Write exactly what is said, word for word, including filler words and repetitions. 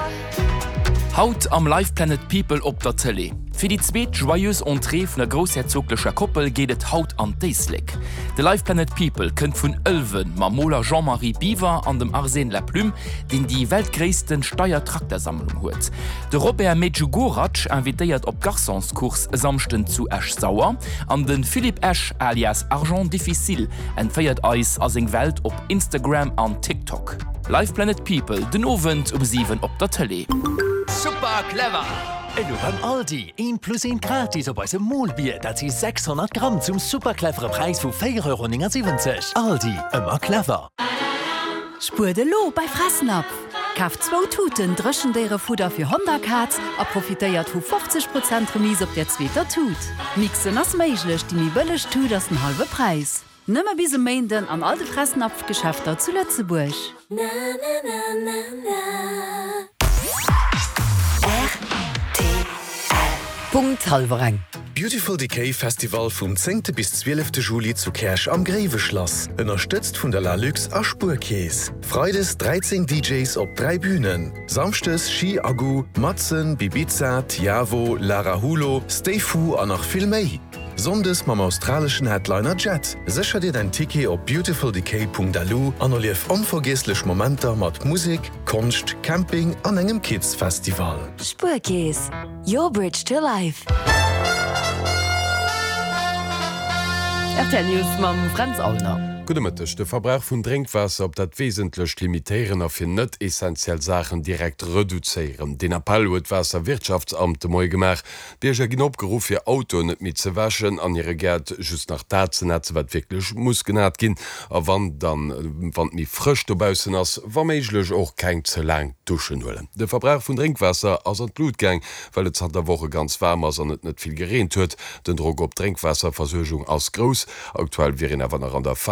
Haut am Live Planet People op der Tele. Für die zweet joyeuse Entrée vun der großherzoglicher Koppel gehtt haut an Deislik. De Live Planet People kënnt vun Ölwen ma Moller Jean-Marie Biver an dem Arsène Laplume, den die weltgréisten Steuertraktersammlung huet. De Robert Medjugoraj invitéiert op Garçonskurs samchten zu Esch Sauer, an den Philipp Esch alias Argent Difficile entfeiert eis as eng Welt op Instagram an TikTok. Live Planet People den Ovent um sieben op der Tele. Super clever! E du beim Aldi een plus een gratis op eise Molbier, dat sie sechshundert Gramm zum superclevere Preis vu vier Euro siebzig. Aldi, immer clever. Spur de lo bei Fressnapf. Kauf zwei Tuten dreschendere Futter für Honda Katz, a profitéiert vu fünfzig Prozent Remise op der zweiter Tut. Mixen ass meiglech, die mi bëllech tut ass den halbe Preis. Nëmmer bise Mainden an alte Fressnapfgeschäfter zu Lützeburg. Na, na, na, na, na. Punkt Halvereng. Beautiful Decay Festival vom zehnten bis zwölften Juli zu Kersch am Greveschloss. Unterstützt von der Lalux a Spurkäs. Freides dreizehn D Js op drei Bühnen. Samstes Ski Agu, Matzen, Bibiza, Tiavo, Lara Hulo, Steifu an noch viel mehr. Sondes mam australischen Headliner Jet. Sicher dir dein Ticket op beautiful decay punkt a l u an lief unvergesslech Momenter mat Musik, Kunst, Camping an engem Kids Festival. Spurkäs. Your bridge to life. R T L News mam Franz Auner. Gudemëttech de Verbrauch vun Drinkwasser op dat wesentlech limitéieren a fir net essentiell Sachen direkt reduzéieren. Den Appell huet Wasserwirtschaftsamte moi gemach, Dir ja ginn opgeruf fir Auto net mit ze waschen an ihre Gerd just nach Dazen net wat wirklich muss genat ginn, a wann dann wann mi frisch dobausen ass, war méiglech och kein ze lang duschen hullen. De Verbrauch vun Drinkwasser ass an Blutgang, weil et hat der Woche ganz warm ass an net net viel gereint huet, den Drog op Drinkwasserversøchung ass gross, aktuell wären awer an der Fall